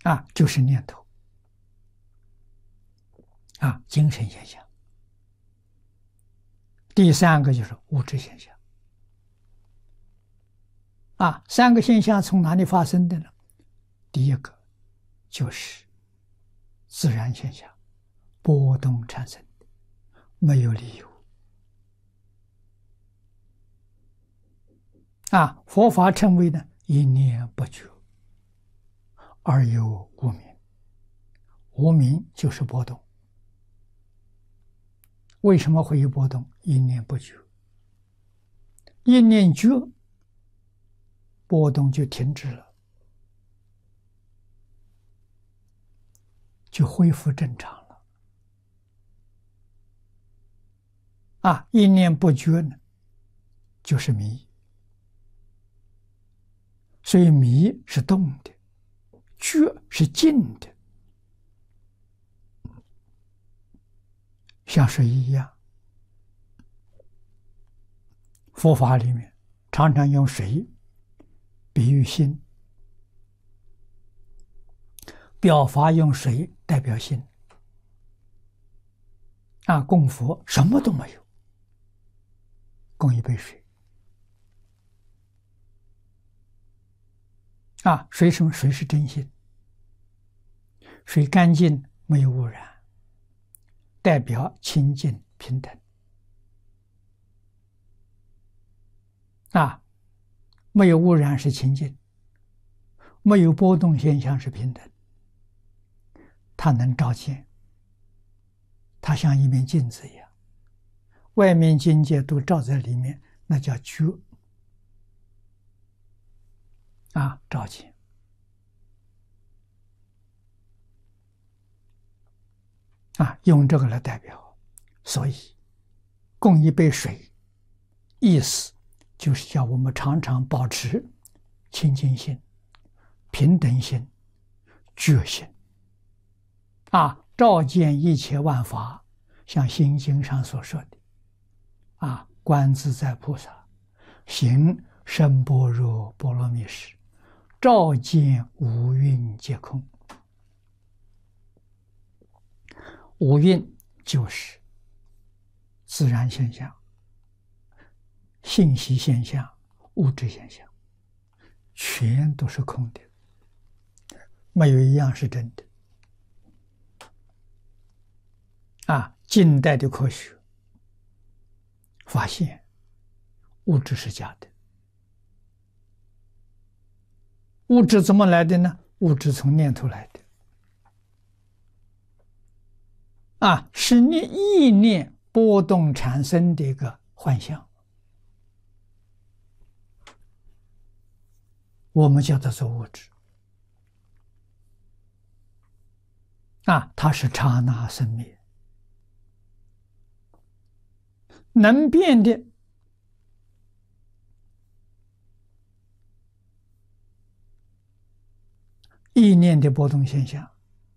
就是念头精神现象。第三个就是物质现象三个现象从哪里发生的呢？第一个就是自然现象，波动产生的，没有理由佛法称为呢一念不觉而有无明，无明就是波动。为什么会有波动？一念不觉，一念觉，波动就停止了，就恢复正常了一念不觉呢就是迷，所以迷是动的，觉是静的，像水一样。佛法里面常常用水比喻心，表法用水代表心供佛什么都没有，供一杯水水什么？水是真心，水干净没有污染，代表清净平等没有污染是清净，没有波动现象是平等。它能照见，它像一面镜子一样，外面境界都照在里面，那叫觉照见用这个来代表。所以供一杯水，意思就是叫我们常常保持清净心、平等心、觉心照见一切万法，像心经上所说的观自在菩萨行深般若波罗蜜时，照见五蕴皆空。五蕴就是自然现象、信息现象、物质现象，全都是空的，没有一样是真的近代的科学发现物质是假的。物质怎么来的呢？物质从念头来的是意念波动产生的一个幻象，我们叫它做物质它是刹那生灭，能变的意念的波动现象，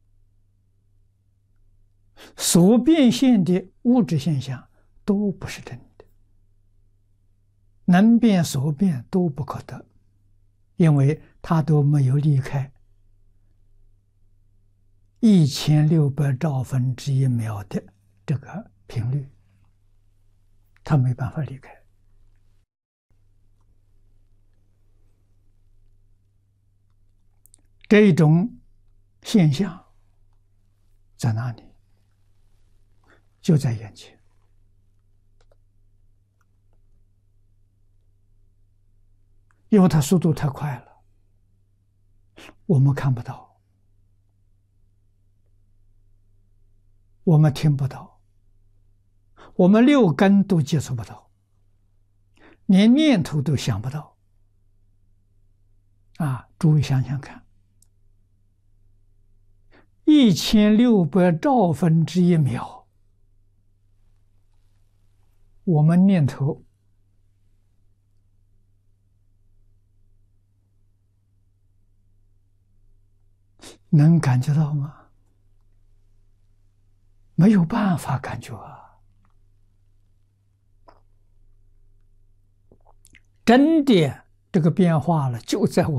所变现的物质现象都不是真的，能变所变都不可得，因为它都没有离开1600兆分之一秒的这个频率，它没办法离开。这种现象在哪里？就在眼前。因为它速度太快了，我们看不到，我们听不到，我们六根都接触不到，连念头都想不到诸位想想看，1600兆分之一秒，我们念头能感觉到吗？没有办法感觉真的这个变化了，就在我